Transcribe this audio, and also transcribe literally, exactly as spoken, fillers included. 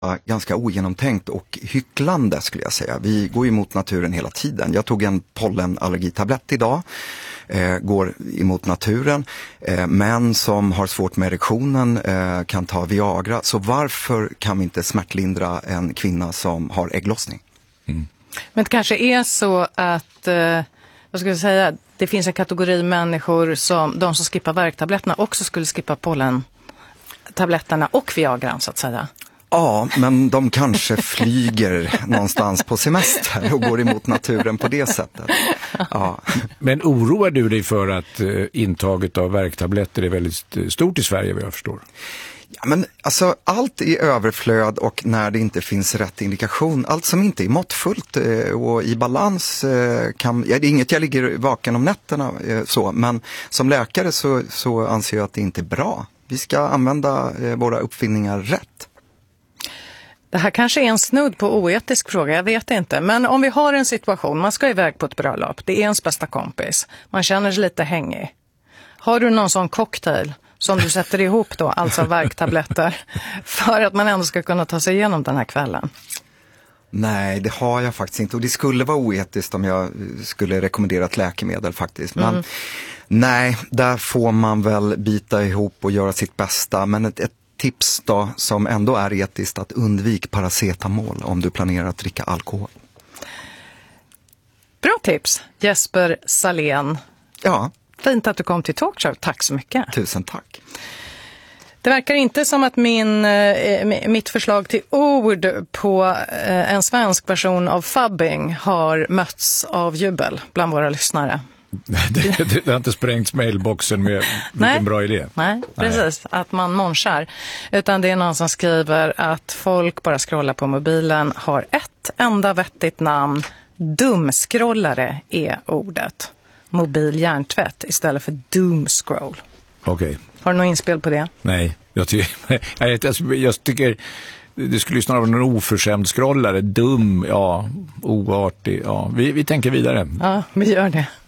ganska ogenomtänkt och hycklande skulle jag säga. Vi går emot naturen hela tiden. Jag tog en pollenallergitablett idag, eh, går emot naturen. Eh, män som har svårt med erektionen eh, kan ta Viagra. Så varför kan vi inte smärtlindra en kvinna som har ägglossning? Mm. Men det kanske är så att, eh, vad ska jag säga, det finns en kategori människor som, de som skippar värktabletterna också skulle skippa pollentabletterna och Viagran så att säga. Ja, men de kanske flyger någonstans på semester och går emot naturen på det sättet. Ja. Men oroar du dig för att eh, intaget av värktabletter är väldigt stort i Sverige, vad jag förstår? Ja, men alltså allt i överflöd och när det inte finns rätt indikation, allt som inte är måttfullt eh, och i balans eh, kan, ja, det är inget jag ligger vaken om nätterna eh, så, men som läkare så, så anser jag att det inte är bra. Vi ska använda eh, våra uppfinningar rätt. Det här kanske är en snudd på oetisk fråga, jag vet inte. Men om vi har en situation, man ska iväg på ett bröllop, det är ens bästa kompis, man känner sig lite hängig. Har du någon sån cocktail som du sätter ihop då, alltså värktabletter, för att man ändå ska kunna ta sig igenom den här kvällen? Nej, det har jag faktiskt inte. Och det skulle vara oetiskt om jag skulle rekommendera ett läkemedel faktiskt. Men mm. nej, där får man väl bita ihop och göra sitt bästa. Men ett, ett tips då som ändå är etiskt, att undvik paracetamol om du planerar att dricka alkohol. Bra tips, Jesper Salén. Ja. Fint att du kom till Talkshow, tack så mycket. Tusen tack. Det verkar inte som att min, eh, mitt förslag till ord på eh, en svensk version av fubbing har mötts av jubel bland våra lyssnare. det, det, det har inte sprängts mailboxen med vilken bra idé. Nej, precis. Nej. Att man monchar. Utan det är någon som skriver att folk bara scrollar på mobilen, har ett enda vettigt namn. Dumskrollare är ordet. Mobil hjärntvätt istället för doomscroll. Okej. Okay. Har du något inspel på det? Nej, jag tycker, jag, jag tycker det skulle snarare vara en oförskämd scrollare. Dum, ja, oartig, ja. Vi, vi tänker vidare. Ja, vi gör det.